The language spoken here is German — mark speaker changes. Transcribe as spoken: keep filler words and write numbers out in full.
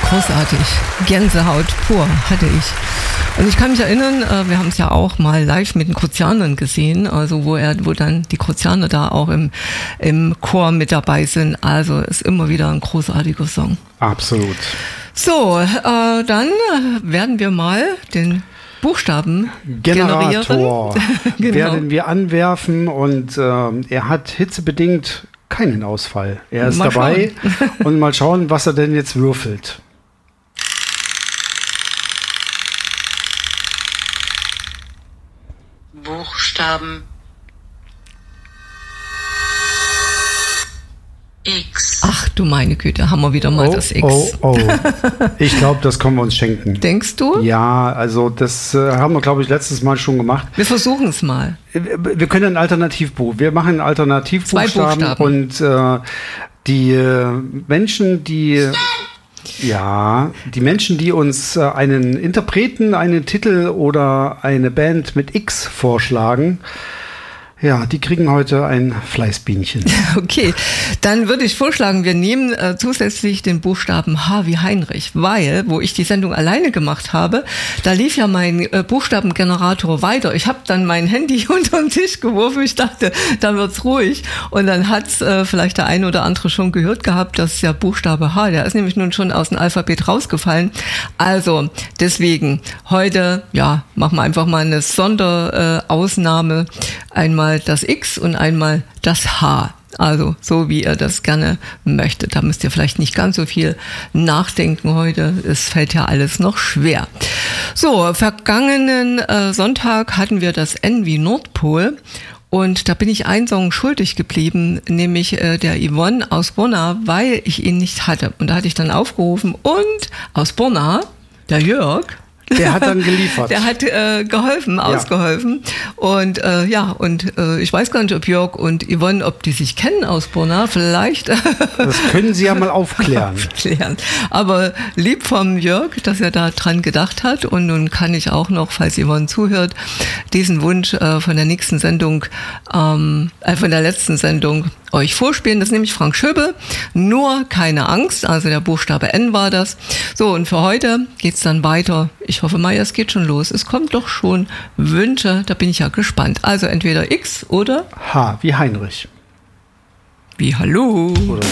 Speaker 1: großartig. Gänsehaut pur hatte ich. Und ich kann mich erinnern, wir haben es ja auch mal live mit den Kruzianern gesehen, also wo er, wo dann die Kruzianer da auch im, im Chor mit dabei sind. Also ist immer wieder ein großartiger Song.
Speaker 2: Absolut.
Speaker 1: So, äh, dann werden wir mal den Buchstaben
Speaker 2: Generator
Speaker 1: genau.
Speaker 2: werden wir anwerfen und äh, er hat hitzebedingt keinen Ausfall. Er ist mal dabei und mal schauen, was er denn jetzt würfelt.
Speaker 3: Buchstaben X.
Speaker 1: Ach du meine Güte, haben wir wieder mal
Speaker 2: oh,
Speaker 1: das X.
Speaker 2: Oh, oh. Ich glaube, das können wir uns schenken.
Speaker 1: Denkst du?
Speaker 2: Ja, also das äh, haben wir, glaube ich, letztes Mal schon gemacht.
Speaker 1: Wir versuchen es mal.
Speaker 2: Wir können ein Alternativbuch. Wir machen ein Alternativbuchstaben und äh, die äh, Menschen, die ja, die Menschen, die uns äh, einen Interpreten, einen Titel oder eine Band mit X vorschlagen, ja, die kriegen heute ein Fleißbienchen.
Speaker 1: Okay, dann würde ich vorschlagen, wir nehmen äh, zusätzlich den Buchstaben H wie Heinrich, weil, wo ich die Sendung alleine gemacht habe, da lief ja mein äh, Buchstabengenerator weiter. Ich habe dann mein Handy unter den Tisch geworfen, ich dachte, da wird's ruhig. Und dann hat's äh, vielleicht der eine oder andere schon gehört gehabt, dass ja Buchstabe H, der ist nämlich nun schon aus dem Alphabet rausgefallen. Also deswegen, heute, ja, machen wir einfach mal eine Sonderausnahme. Äh, Einmal das X und einmal das H. Also so, wie ihr das gerne möchtet. Da müsst ihr vielleicht nicht ganz so viel nachdenken heute. Es fällt ja alles noch schwer. So, vergangenen äh, Sonntag hatten wir das N wie Nordpol. Und da bin ich einen Song schuldig geblieben, nämlich äh, der Yvonne aus Borna, weil ich ihn nicht hatte. Und da hatte ich dann aufgerufen und aus Borna, der Jörg,
Speaker 2: der hat dann geliefert.
Speaker 1: Der hat äh, geholfen, ja. ausgeholfen. Und äh, ja, und äh, ich weiß gar nicht, ob Jörg und Yvonne, ob die sich kennen aus Borna, vielleicht.
Speaker 2: Das können Sie ja mal aufklären.
Speaker 1: aufklären. Aber lieb vom Jörg, dass er da dran gedacht hat. Und nun kann ich auch noch, falls Yvonne zuhört, diesen Wunsch äh, von der nächsten Sendung, ähm, äh, von der letzten Sendung euch vorspielen. Das ist nämlich Frank Schöbel. Nur keine Angst. Also der Buchstabe N war das. So, und für heute geht's dann weiter. Ich hoffe mal, es geht schon los. Es kommt doch schon Wünsche. Da bin ich ja gespannt. Also entweder X oder
Speaker 2: H wie Heinrich.
Speaker 1: Wie Hallo.
Speaker 2: Oder